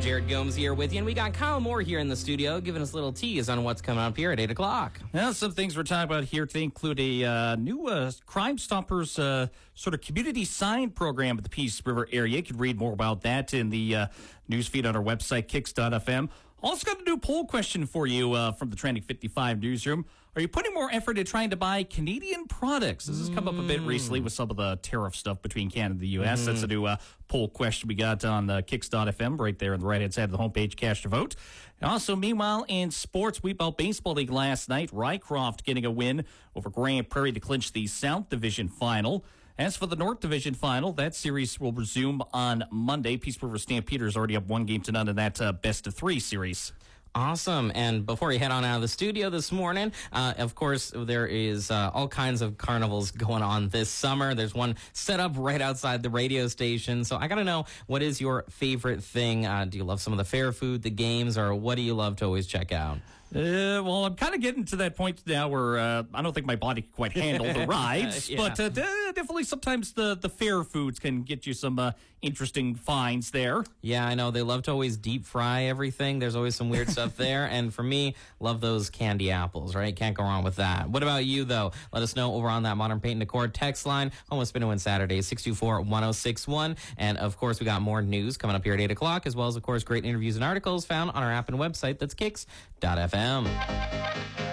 Jared Gomes here with you, and we got Kyle Moore here in the studio giving us a little tease on what's coming up here at 8 o'clock. Well, some things we're talking about here today include a new Crime Stoppers sort of community sign program at the Peace River area. You can read more about that in the newsfeed on our website, kicks.fm. Also got a new poll question for you from the Trending 55 newsroom. Are you putting more effort into trying to buy Canadian products? This has come up a bit recently with some of the tariff stuff between Canada and the U.S. That's a new poll question we got on kicks.fm right there on the right-hand side of the homepage, cast your vote. And also, meanwhile, in sports, Wheat Belt Baseball League last night, Rycroft getting a win over Grand Prairie to clinch the South Division final. As for the North Division final, that series will resume on Monday. Peace River Stampeders already up 1-0 in that best-of-3 series. Awesome. And before you head on out of the studio this morning, of course, there is all kinds of carnivals going on this summer. There's one set up right outside the radio station. So I got to know, what is your favorite thing? Do you love some of the fair food, the games, or what do you love to always check out? Well, I'm kind of getting to that point now where I don't think my body can quite handle the rides, Yeah. but definitely sometimes the fair foods can get you some interesting finds there. Yeah, I know. They love to always deep fry everything. There's always some weird stuff there. And for me, love those candy apples, right? Can't go wrong with that. What about you, though? Let us know over on that Modern Paint and Decor text line. Home of Spin and Win Saturday, 624-1061. And, of course, we got more news coming up here at 8 o'clock, as well as, of course, great interviews and articles found on our app and website. That's kicks.fm.